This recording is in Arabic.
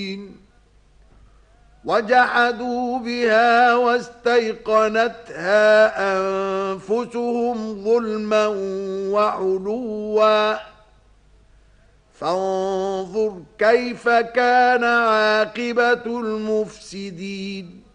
مبين وجحدوا بها واستيقنتها أنفسهم ظلما وعلوا فانظر كيف كان عاقبة المفسدين